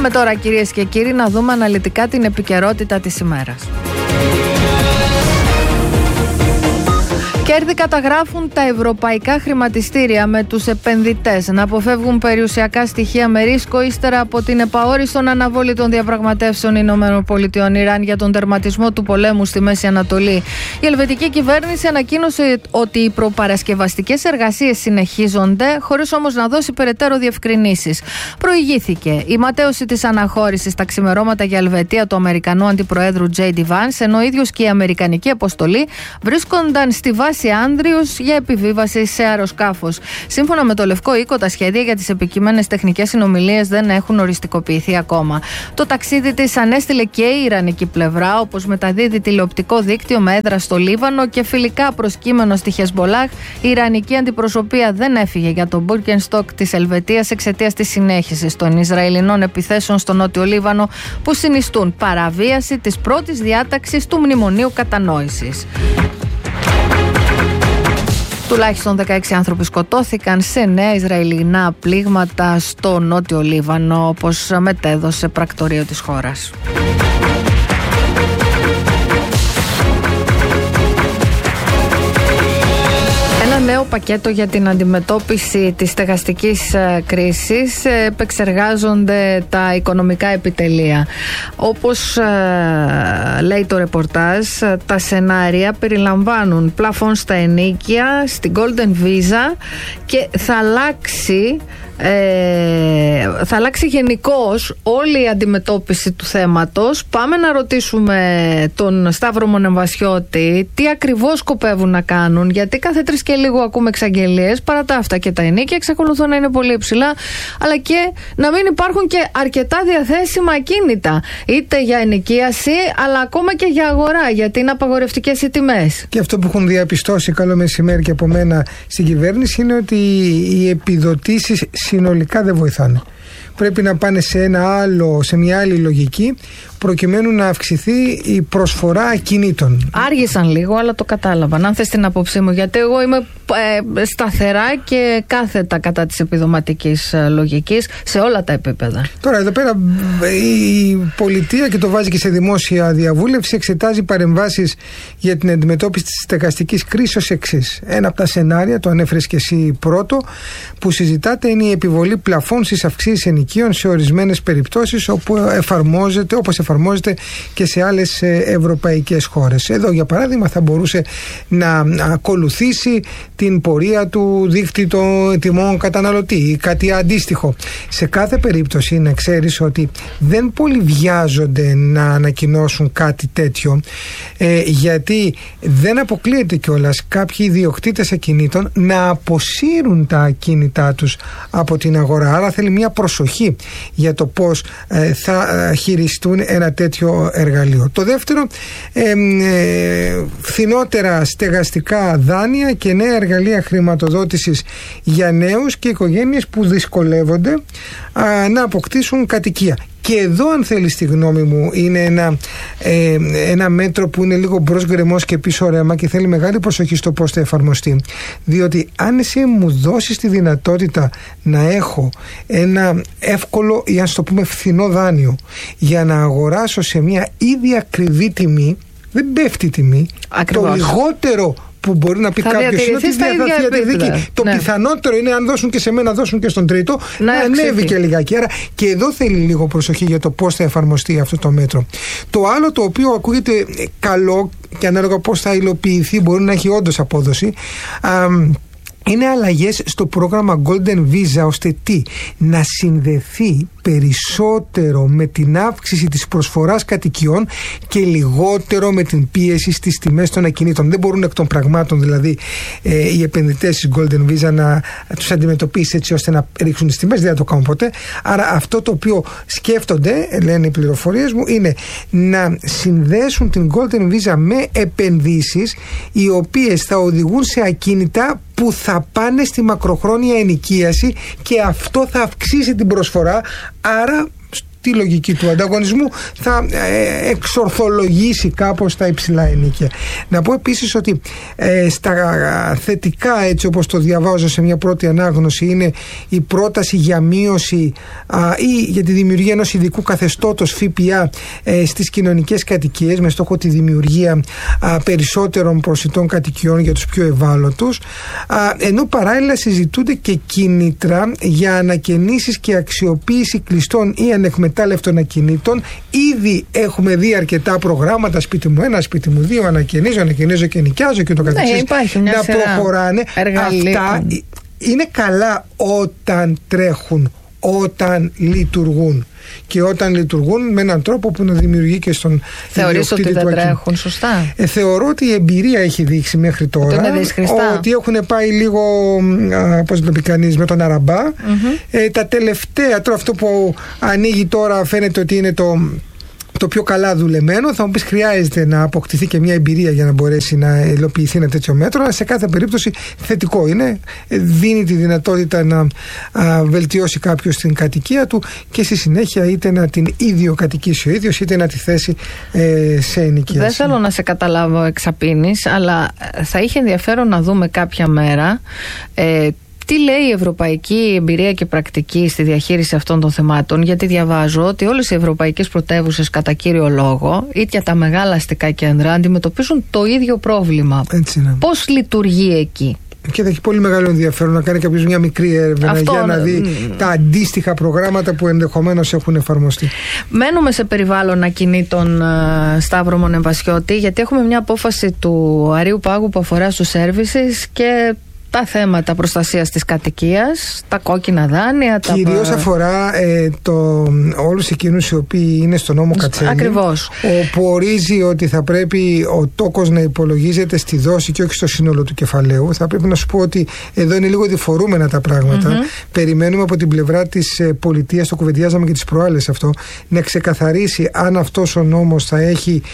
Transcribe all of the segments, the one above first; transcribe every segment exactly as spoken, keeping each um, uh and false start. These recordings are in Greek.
Πάμε τώρα, κυρίες και κύριοι, να δούμε αναλυτικά την επικαιρότητα της ημέρας. Κέρδη καταγράφουν τα ευρωπαϊκά χρηματιστήρια, με τους επενδυτές να αποφεύγουν περιουσιακά στοιχεία με ρίσκο ύστερα από την επαόριστον αναβολή των διαπραγματεύσεων ΗΠΑ Ιράν για τον τερματισμό του πολέμου στη Μέση Ανατολή. Η ελβετική κυβέρνηση ανακοίνωσε ότι οι προπαρασκευαστικές εργασίες συνεχίζονται, χωρίς όμως να δώσει περαιτέρω διευκρινήσεις. Προηγήθηκε η ματαίωση της αναχώρησης στα ξημερώματα για Ελβετία του Αμερικανού Αντιπροέδρου τζέι ντι Vance, ενώ ο ίδιος και η Αμερικανική αποστολή βρίσκονταν στη βάση Άνδριος για επιβίβαση σε αεροσκάφος. Σύμφωνα με το Λευκό Οίκο, τα σχέδια για τις επικείμενες τεχνικές συνομιλίες δεν έχουν οριστικοποιηθεί ακόμα. Το ταξίδι της ανέστηλε και η ιρανική πλευρά, όπως μεταδίδει τηλεοπτικό δίκτυο με έδρα στο Λίβανο και φιλικά προσκύμενο στη Χεσμπολάχ. Η ιρανική αντιπροσωπεία δεν έφυγε για το Μπίρκενστοκ της Ελβετίας εξαιτίας της συνέχισης των Ισραηλινών επιθέσεων στο Νότιο Λίβανο, που συνιστούν παραβίαση της πρώτης διάταξης του Μνημονίου Κατανόησης. Τουλάχιστον δεκαέξι άνθρωποι σκοτώθηκαν σε νέα Ισραηλινά πλήγματα στο Νότιο Λίβανο, όπως μετέδωσε πρακτορείο της χώρας. Ένα νέο πακέτο για την αντιμετώπιση της στεγαστικής κρίσης επεξεργάζονται τα οικονομικά επιτελεία. Όπως λέει το ρεπορτάζ, τα σενάρια περιλαμβάνουν πλαφόν στα ενοίκια, στην Golden Visa, και θα αλλάξει Ε, θα αλλάξει γενικώς όλη η αντιμετώπιση του θέματος. Πάμε να ρωτήσουμε τον Σταύρο Μονεμβασιώτη τι ακριβώς σκοπεύουν να κάνουν, γιατί κάθε τρεις και λίγο ακούμε εξαγγελίες. Παρά τα αυτά και τα ενοίκια εξακολουθούν να είναι πολύ υψηλά, αλλά και να μην υπάρχουν και αρκετά διαθέσιμα ακίνητα, είτε για ενοικίαση αλλά ακόμα και για αγορά, γιατί είναι απαγορευτικές οι τιμές. Και αυτό που έχουν διαπιστώσει, καλό μεσημέρι και από μένα, στην κυβέρνηση, είναι ότι οι επιδοτήσεις συνολικά δεν βοηθάνε. Πρέπει να πάνε σε ένα άλλο, σε μια άλλη λογική, προκειμένου να αυξηθεί η προσφορά ακινήτων. Άργησαν λίγο, αλλά το κατάλαβαν. Αν θες την απόψη μου, γιατί εγώ είμαι ε, σταθερά και κάθετα κατά της επιδοματικής ε, λογικής σε όλα τα επίπεδα. Τώρα εδώ πέρα η πολιτεία, και το βάζει και σε δημόσια διαβούλευση, εξετάζει παρεμβάσεις για την αντιμετώπιση της στεγαστικής κρίσης ως εξής. Ένα από τα σενάρια, το ανέφερες και εσύ πρώτο, που συζητάτε, είναι η επιβολή πλαφών στις αυξήσεις ενοικίων σε ορισμένες περιπτώσεις, όπου εφαρμόζεται, όπως εφαρμόζεται και σε άλλες ευρωπαϊκές χώρες. Εδώ, για παράδειγμα, θα μπορούσε να ακολουθήσει την πορεία του δείκτη των τιμών καταναλωτή ή κάτι αντίστοιχο. Σε κάθε περίπτωση, να ξέρεις ότι δεν πολύ βιάζονται να ανακοινώσουν κάτι τέτοιο, ε, γιατί δεν αποκλείεται κιόλας κάποιοι ιδιοκτήτες ακινήτων να αποσύρουν τα ακίνητά τους από την αγορά. Άρα θέλει μια προσοχή για το πώς ε, θα ε, χειριστούν ένα τέτοιο εργαλείο. Το δεύτερο, ε, ε, φθηνότερα στεγαστικά δάνεια και νέα εργαλεία χρηματοδότησης για νέους και οικογένειες που δυσκολεύονται α, να αποκτήσουν κατοικία. Και εδώ, αν θέλεις τη γνώμη μου, είναι ένα, ε, ένα μέτρο που είναι λίγο μπρος γκρεμός και πίσω ρέμα και θέλει μεγάλη προσοχή στο πώς θα εφαρμοστεί. Διότι αν εσύ μου δώσεις τη δυνατότητα να έχω ένα εύκολο ή, ας το πούμε, φθηνό δάνειο για να αγοράσω σε μια ήδη ακριβή τιμή, δεν πέφτει η τιμή. Ακριβώς. Το λιγότερο που μπορεί να πει κάποιος είναι ότι θα διατηρηθεί. Το ναι. πιθανότερο είναι, αν δώσουν και σε μένα, δώσουν και στον τρίτο, να, να ανέβει και λιγάκι. Άρα και εδώ θέλει λίγο προσοχή για το πώς θα εφαρμοστεί αυτό το μέτρο. Το άλλο, το οποίο ακούγεται καλό και ανάλογα πώς θα υλοποιηθεί, μπορεί να έχει όντως απόδοση, α, είναι αλλαγές στο πρόγραμμα Golden Visa, ώστε τι, να συνδεθεί περισσότερο με την αύξηση της προσφοράς κατοικιών και λιγότερο με την πίεση στις τιμές των ακινήτων. Δεν μπορούν εκ των πραγμάτων δηλαδή ε, οι επενδυτές της Golden Visa να τους αντιμετωπίσει έτσι ώστε να ρίξουν τις τιμές, δεν θα το κάνουν ποτέ. Άρα αυτό το οποίο σκέφτονται, λένε οι πληροφορίες μου, είναι να συνδέσουν την Golden Visa με επενδύσεις οι οποίες θα οδηγούν σε ακίνητα που θα πάνε στη μακροχρόνια ενοικίαση, και αυτό θα αυξήσει την προσφορά, άρα τη λογική του ανταγωνισμού θα ε, εξορθολογήσει κάπως τα υψηλά ενοίκια. Να πω επίσης ότι ε, στα θετικά, έτσι όπως το διαβάζω σε μια πρώτη ανάγνωση, είναι η πρόταση για μείωση α, ή για τη δημιουργία ενός ειδικού καθεστώτος ΦΠΑ ε, στις κοινωνικές κατοικίες, με στόχο τη δημιουργία α, περισσότερων προσιτών κατοικιών για τους πιο ευάλωτους, α, ενώ παράλληλα συζητούνται και κίνητρα για ανακαινήσεις και αξιοποίηση κλειστών ή ανεκμετάλλευτων ακινήτων. Ήδη έχουμε δει αρκετά προγράμματα, σπίτι μου ένα, σπίτι μου δύο, ανακαινίζω, ανακαινίζω και νοικιάζω και το καθεξής, ναι, να προχωράνε. Αυτά είναι καλά όταν τρέχουν, όταν λειτουργούν. Και όταν λειτουργούν με έναν τρόπο που να δημιουργεί και στον Θεωρείς ότι δεν τρέχουν σωστά? Ε, θεωρώ ότι η εμπειρία έχει δείξει μέχρι τώρα ότι, ότι έχουν πάει λίγο, α, πώς το πει κανείς, με τον αραμπά. Mm-hmm. Ε, τα τελευταία, τώρα αυτό που ανοίγει τώρα φαίνεται ότι είναι το... το πιο καλά δουλεμένο. Θα μου πεις, χρειάζεται να αποκτηθεί και μια εμπειρία για να μπορέσει να υλοποιηθεί ένα τέτοιο μέτρο, αλλά σε κάθε περίπτωση θετικό είναι. Δίνει τη δυνατότητα να α, βελτιώσει κάποιος την κατοικία του και στη συνέχεια είτε να την ιδιοκατοικήσει ο ίδιος είτε να τη θέσει ε, σε ενοικίαση. Δεν θέλω να σε καταλάβω εξαπίνης, αλλά θα είχε ενδιαφέρον να δούμε κάποια μέρα ε, τι λέει η ευρωπαϊκή εμπειρία και πρακτική στη διαχείριση αυτών των θεμάτων, γιατί διαβάζω ότι όλες οι ευρωπαϊκές πρωτεύουσες κατά κύριο λόγο, είτε τα μεγάλα αστικά κέντρα, αντιμετωπίζουν το ίδιο πρόβλημα. Έτσι είναι. Πώς λειτουργεί εκεί? Και θα έχει πολύ μεγάλο ενδιαφέρον να κάνει κάποιος μια μικρή έρευνα αυτό, για να δει mm. τα αντίστοιχα προγράμματα που ενδεχομένως έχουν εφαρμοστεί. Μένουμε σε περιβάλλον ακινήτων, uh, Σταύρο Μονεμβασιώτη, γιατί έχουμε μια απόφαση του Αρείου Πάγου που αφορά στους services και τα θέματα προστασίας της κατοικίας, τα κόκκινα δάνεια. Κυρίως τα... αφορά ε, το, όλους εκείνους οι οποίοι είναι στο νόμο Κατσέλη. Ακριβώς. Όπου ορίζει ότι θα πρέπει ο τόκος να υπολογίζεται στη δόση και όχι στο σύνολο του κεφαλαίου. Θα πρέπει να σου πω ότι εδώ είναι λίγο διφορούμενα τα πράγματα. Mm-hmm. Περιμένουμε από την πλευρά της ε, πολιτείας, το κουβεντιάζαμε και τις προάλλες αυτό, να ξεκαθαρίσει αν αυτός ο νόμος θα έχει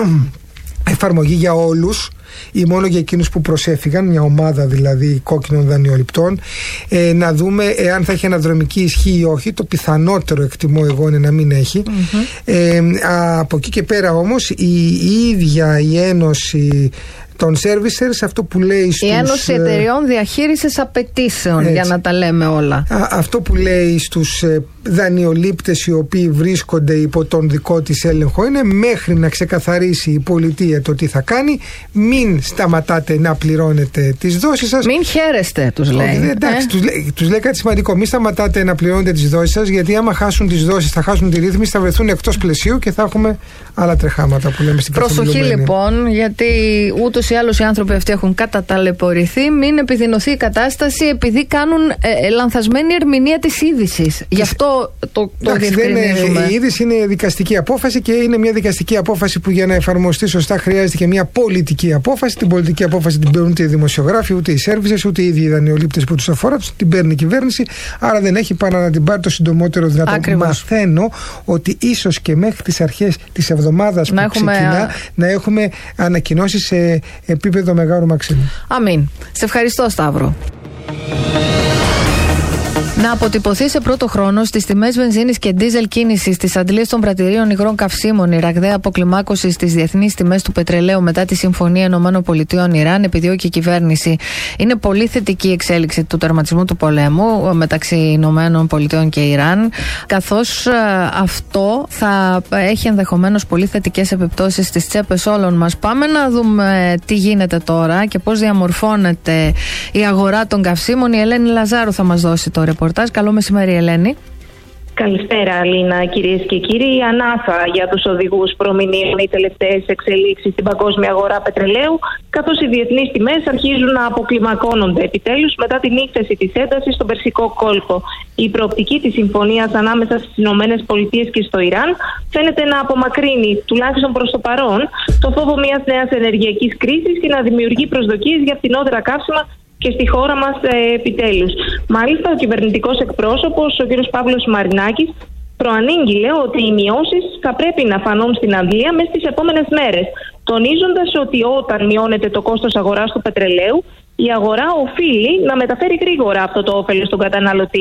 εφαρμογή για όλους ή μόνο για εκείνους που προσέφυγαν, μια ομάδα δηλαδή κόκκινων δανειοληπτών, ε, να δούμε εάν θα έχει αναδρομική ισχύ ή όχι. Το πιθανότερο, εκτιμώ εγώ, είναι να μην έχει. Mm-hmm. ε, από εκεί και πέρα όμως η, η ίδια η Ένωση των servicers, αυτό που λέει στους... Η Ένωση Εταιριών Διαχείρισης Απαιτήσεων, έτσι, για να τα λέμε όλα. Α, αυτό που λέει στους ε, δανειολήπτες οι οποίοι βρίσκονται υπό τον δικό της έλεγχο είναι, μέχρι να ξεκαθαρίσει η πολιτεία το τι θα κάνει, μην σταματάτε να πληρώνετε τις δόσεις σας. Μην χαίρεστε, τους λέει. Όχι, εντάξει, ε? τους, λέει, τους λέει κάτι σημαντικό. Μην σταματάτε να πληρώνετε τις δόσεις σας, γιατί άμα χάσουν τις δόσεις, θα χάσουν τη ρύθμιση, θα βρεθούν εκτός πλαισίου και θα έχουμε άλλα τρεχάματα που λέμε στην καθημερινή. Προσοχή λοιπόν, γιατί ούτως ή άλλως οι άνθρωποι αυτοί έχουν καταταλαιπωρηθεί. Μην επιδεινωθεί η κατάσταση επειδή κάνουν ε, λανθασμένη ερμηνεία της είδησης. Γι' αυτό το, το διευκρινίζουμε. Η είδηση είναι δικαστική απόφαση και είναι μια δικαστική απόφαση που για να εφαρμοστεί σωστά χρειάζεται και μια πολιτική απόφαση. Την πολιτική απόφαση την παίρνουν ούτε οι δημοσιογράφοι, ούτε οι services, ούτε οι ίδιοι οι δανειολήπτες που τους αφορά. Την παίρνει η κυβέρνηση. Άρα δεν έχει παρά να την πάρει το συντομότερο δυνατό. Ακριβώς. Μαθαίνω ότι ίσως και μέχρι τις αρχές της εβδομάδας που έχουμε, ξεκινά α... να έχουμε ανακοινώσει σε επίπεδο Μεγάρου Μαξίμου. Αμήν. Σε ευχαριστώ, Σταύρο. Να αποτυπωθεί σε πρώτο χρόνο στις τιμές βενζίνης και ντίζελ κίνησης στις αντλίες των πρατηρίων υγρών καυσίμων η ραγδαία αποκλιμάκωση στις διεθνείς τιμές του πετρελαίου μετά τη Συμφωνία Ηνωμένων Πολιτειών Ιράν, επιδιώκει η κυβέρνηση. Είναι πολύ θετική η εξέλιξη του τερματισμού του πολέμου μεταξύ Ηνωμένων Πολιτειών και Ιράν, καθώς αυτό θα έχει ενδεχομένως πολύ θετικές επιπτώσεις στις τσέπες όλων μας. Πάμε να δούμε τι γίνεται τώρα και πώς διαμορφώνεται η αγορά των καυσίμων. Η Ελένη Λαζάρου θα μας δώσει το ρεπορτάζ. Καλό μεσημέρι, Ελένη. Καλησπέρα, Αλίνα, κυρίες και κύριοι. Η ανάσα για τους οδηγούς προμηνύουν οι τελευταίες εξελίξεις στην παγκόσμια αγορά πετρελαίου, καθώς οι διεθνείς τιμές αρχίζουν να αποκλιμακώνονται επιτέλους μετά την ύφεση της έντασης στον Περσικό κόλπο. Η προοπτική της συμφωνίας ανάμεσα στις ΗΠΑ και στο Ιράν φαίνεται να απομακρύνει, τουλάχιστον προς το παρόν, το φόβο μιας νέας ενεργειακής κρίσης και να δημιουργεί προσδοκίες για φθηνότερα καύσιμα και στη χώρα μας ε, επιτέλους. Μάλιστα, ο κυβερνητικός εκπρόσωπος, ο κ. Παύλος Μαρινάκης, προανήγγειλε ότι οι μειώσεις θα πρέπει να φανούν στην αντλία μέσα στις επόμενες μέρες, τονίζοντας ότι όταν μειώνεται το κόστος αγοράς του πετρελαίου, η αγορά οφείλει να μεταφέρει γρήγορα αυτό το όφελος στον καταναλωτή.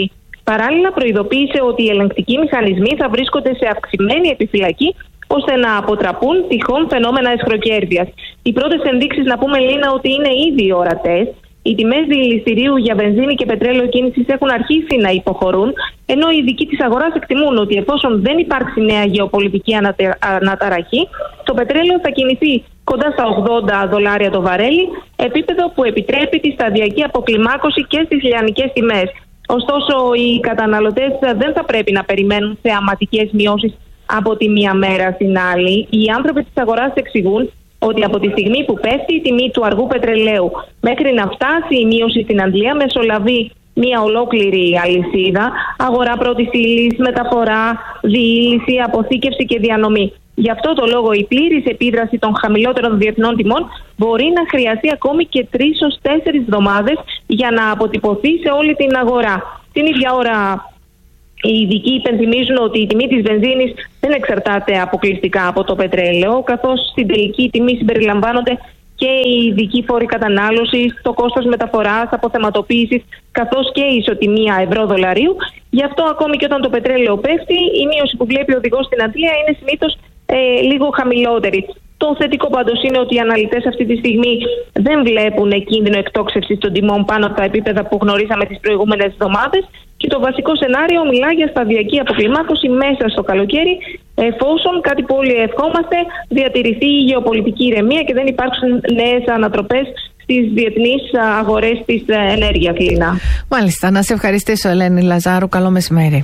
Παράλληλα, προειδοποίησε ότι οι ελεγκτικοί μηχανισμοί θα βρίσκονται σε αυξημένη επιφυλακή ώστε να αποτραπούν τυχόν φαινόμενα αισχροκέρδειας. Οι πρώτες ενδείξεις, να πούμε, Λίνα, ότι είναι ήδη ορατές. Οι τιμές διειληστηρίου για βενζίνη και πετρέλαιο κίνησης έχουν αρχίσει να υποχωρούν, ενώ οι ειδικοί της αγοράς εκτιμούν ότι εφόσον δεν υπάρξει νέα γεωπολιτική αναταραχή, το πετρέλαιο θα κινηθεί κοντά στα ογδόντα δολάρια το βαρέλι, επίπεδο που επιτρέπει τη σταδιακή αποκλιμάκωση και στις λιανικές τιμές. Ωστόσο, οι καταναλωτές δεν θα πρέπει να περιμένουν θεαματικές μειώσεις από τη μία μέρα στην άλλη. Οι άνθρωποι της αγοράς εξηγούν ότι από τη στιγμή που πέφτει η τιμή του αργού πετρελαίου μέχρι να φτάσει η μείωση στην Αγγλία, μεσολαβεί μια ολόκληρη αλυσίδα, αγορά πρώτης ύλης, μεταφορά, διήλυση, αποθήκευση και διανομή. Γι' αυτό το λόγο η πλήρης επίδραση των χαμηλότερων διεθνών τιμών μπορεί να χρειαστεί ακόμη και τρεις ως τέσσερις εβδομάδες για να αποτυπωθεί σε όλη την αγορά. Την ίδια ώρα, οι ειδικοί υπενθυμίζουν ότι η τιμή της βενζίνης δεν εξαρτάται αποκλειστικά από το πετρέλαιο, καθώς στην τελική τιμή συμπεριλαμβάνονται και οι ειδικοί φόροι κατανάλωσης, το κόστος μεταφοράς, αποθεματοποίησης, καθώς και η ισοτιμία ευρώ-δολαρίου. Γι' αυτό, ακόμη και όταν το πετρέλαιο πέφτει, η μείωση που βλέπει ο οδηγός στην Αγγλία είναι συνήθως ε, λίγο χαμηλότερη. Το θετικό πάντως είναι ότι οι αναλυτές αυτή τη στιγμή δεν βλέπουν κίνδυνο εκτόξευσης των τιμών πάνω από τα επίπεδα που γνωρίζαμε τις προηγούμενες εβδομάδες. Και το βασικό σενάριο μιλά για σταδιακή αποκλιμάκωση μέσα στο καλοκαίρι, εφόσον, κάτι που όλοι ευχόμαστε, διατηρηθεί η γεωπολιτική ηρεμία και δεν υπάρξουν νέες ανατροπές στις διεθνείς αγορές της ενέργειας, Λίνα. Μάλιστα, να σε ευχαριστήσω, Ελένη Λαζάρου. Καλό μεσημέρι.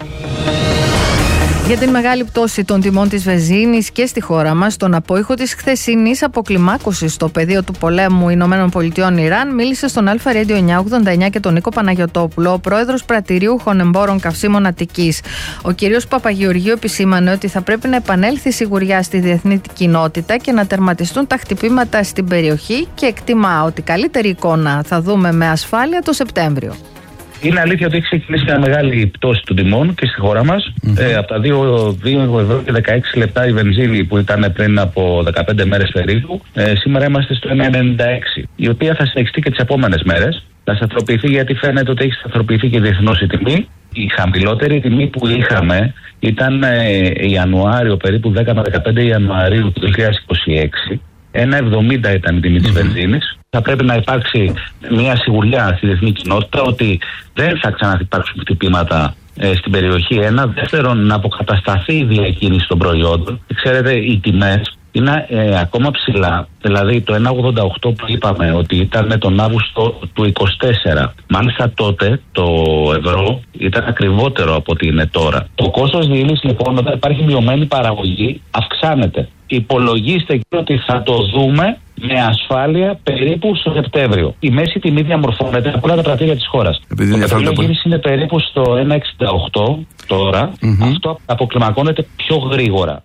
Για την μεγάλη πτώση των τιμών της βενζίνης και στη χώρα μας, τον απόϊχο της χθεσινής αποκλιμάκωσης στο πεδίο του πολέμου Ηνωμένων Πολιτειών Ιράν, μίλησε στον Αλφα Radio εννιακόσια ογδόντα εννιά και τον Νίκο Παναγιωτόπουλο, ο πρόεδρος Πρατηρίου Χωνεμπόρων Καυσίμων Αττικής. Ο κ. Παπαγεωργίου επισήμανε ότι θα πρέπει να επανέλθει η σιγουριά στη διεθνή κοινότητα και να τερματιστούν τα χτυπήματα στην περιοχή, και εκτιμά ότι καλύτερη εικόνα θα δούμε με ασφάλεια το Σεπτέμβριο. Είναι αλήθεια ότι έχει ξεκινήσει μια μεγάλη πτώση των τιμών και στη χώρα μας. Mm-hmm. Ε, από τα δύο ευρώ και δεκαέξι λεπτά η βενζίνη που ήταν πριν από δεκαπέντε μέρες περίπου, ε, σήμερα είμαστε στο ένα ενενήντα έξι, η οποία θα συνεχιστεί και τις επόμενες μέρες. Θα σταθεροποιηθεί, γιατί φαίνεται ότι έχει σταθεροποιηθεί και διεθνώς η τιμή. Η χαμηλότερη τιμή που είχαμε ήταν ε, Ιανουάριο, περίπου δέκα με δεκαπέντε Ιανουαρίου του δύο χιλιάδες είκοσι έξι. ένα εβδομήντα ήταν η τιμή της mm-hmm. βενζίνης. Θα πρέπει να υπάρξει μια σιγουριά στη διεθνή κοινότητα ότι δεν θα ξαναυπάρξουν χτυπήματα ε, στην περιοχή. Ένα. Δεύτερον, να αποκατασταθεί η διακίνηση των προϊόντων. Ξέρετε, οι τιμές είναι ε, ακόμα ψηλά. Δηλαδή, το ένα ογδόντα οκτώ που είπαμε ότι ήταν τον Αύγουστο του είκοσι τέσσερα. Μάλιστα τότε το ευρώ ήταν ακριβότερο από ό,τι είναι τώρα. Το κόστος διήλυσης, λοιπόν, όταν υπάρχει μειωμένη παραγωγή, αυξάνεται. Υπολογίστε ότι θα το δούμε με ασφάλεια περίπου στο Σεπτέμβριο. Η μέση τιμή διαμορφώνεται από όλα τα πρατήρια της χώρας. Επειδή το πετρέλαιο γύριση είναι περίπου στο ένα εξήντα οκτώ τώρα. Mm-hmm. Αυτό αποκλιμακώνεται πιο γρήγορα.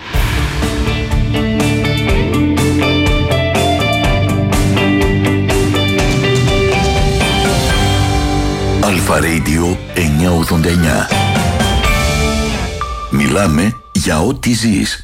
Αλφα Radio εννιακόσια ογδόντα εννιά. Μιλάμε για ό,τι ζεις.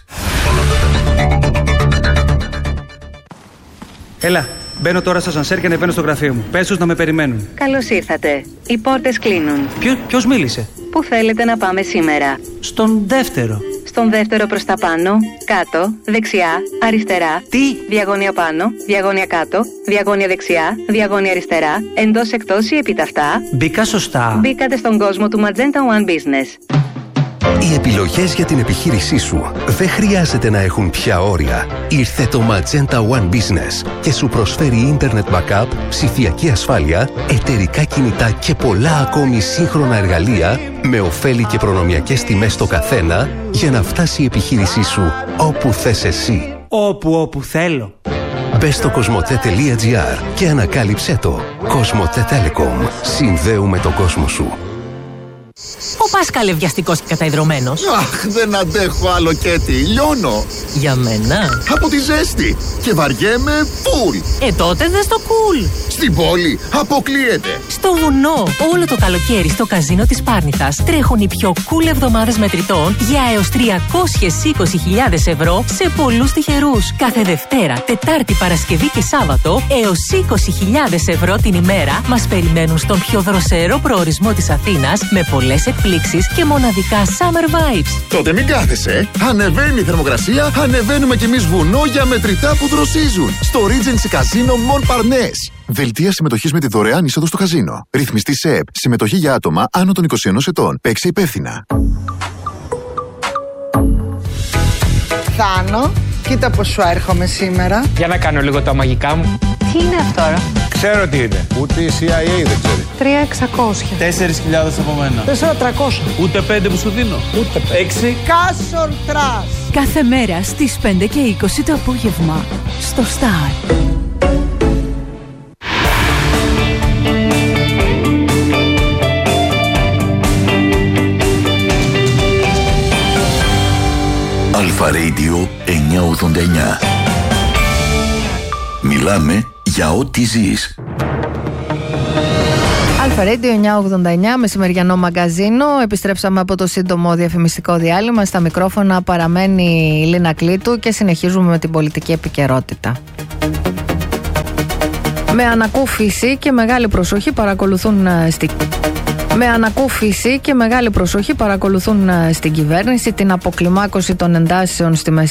Έλα, μπαίνω τώρα στο ασανσέρ και ανεβαίνω στο γραφείο μου. Πες τους να με περιμένουν. Καλώς ήρθατε. Οι πόρτες κλείνουν. Ποιο, ποιος μίλησε? Πού θέλετε να πάμε σήμερα? Στον δεύτερο. Στον δεύτερο προς τα πάνω, κάτω, δεξιά, αριστερά. Τι? Διαγώνια πάνω, διαγώνια κάτω, διαγώνια δεξιά, διαγώνια αριστερά, εντός εκτός ή επιταυτά. Μπήκα σωστά. Μπήκατε στον κόσμο του Magenta One Business. Οι επιλογές για την επιχείρησή σου δεν χρειάζεται να έχουν πια όρια. Ήρθε το Magenta One Business και σου προσφέρει Internet Backup, ψηφιακή ασφάλεια, εταιρικά κινητά και πολλά ακόμη σύγχρονα εργαλεία με ωφέλη και προνομιακές τιμές στο καθένα για να φτάσει η επιχείρησή σου όπου θες εσύ. Όπου όπου θέλω. Μπες στο κοσμοτέ τελεία τζι άρ και ανακάλυψέ το. Κοσμοτέ Telecom. Συνδέουμε τον κόσμο σου. Ο Πάσχαλε βιαστικός και καταϊδρωμένος. Αχ, δεν αντέχω άλλο Κέτι, λιώνω. Για μένα. Από τη ζέστη και βαριέμαι φουλ. Ε, τότε δες το κουλ. Στην πόλη αποκλείεται. Στο βουνό, όλο το καλοκαίρι στο καζίνο της Πάρνηθας τρέχουν οι πιο cool εβδομάδες μετρητών για έως τριακόσιες είκοσι χιλιάδες ευρώ σε πολλούς τυχερούς. Κάθε Δευτέρα, Τετάρτη, Παρασκευή και Σάββατο έως είκοσι χιλιάδες ευρώ την ημέρα μας περιμένουν στον πιο δροσερό προορισμό της Αθήνας με πολλά πολλές εκπλήξεις και μοναδικά summer vibes. Τότε μην κάθεσαι. Ανεβαίνει η θερμοκρασία, ανεβαίνουμε κι εμείς βουνό για μετρητά που δροσίζουν. Στο Regency Casino Montparnasse. Δελτία συμμετοχής με τη δωρεάν είσοδο στο καζίνο. Ρυθμιστή ΣΕΠ. Συμμετοχή για άτομα άνω των είκοσι ένα ετών. Παίξε υπεύθυνα. Θάνο, κοίτα πως σου έρχομαι σήμερα. Για να κάνω λίγο τα μαγικά μου. Τι είναι αυτό τώρα? Ξέρω τι είναι. Ούτε η σι άι έι δεν ξέρει. τρία εξακόσια. Τέσσερις χιλιάδες από μένα. τέσσερα τριακόσια. Ούτε πέντε που σου δίνω. Ούτε έξι. Κάσορ τρας. Κάθε μέρα στις πέντε και είκοσι το απόγευμα στο Star. Αλφα Radio εννιακόσια ογδόντα εννιά. Μιλάμε για ό,τι ζεις. Αλφα Radio εννιακόσια ογδόντα εννιά, μεσημεριανό μαγκαζίνο. Επιστρέψαμε από το σύντομο διαφημιστικό διάλειμμα. Στα μικρόφωνα παραμένει η Λίνα Κλήτου και συνεχίζουμε με την πολιτική επικαιρότητα. Με ανακούφιση και μεγάλη προσοχή παρακολουθούν στη... Με ανακούφιση και μεγάλη προσοχή παρακολουθούν στην κυβέρνηση την αποκλιμάκωση των εντάσεων στη Μέση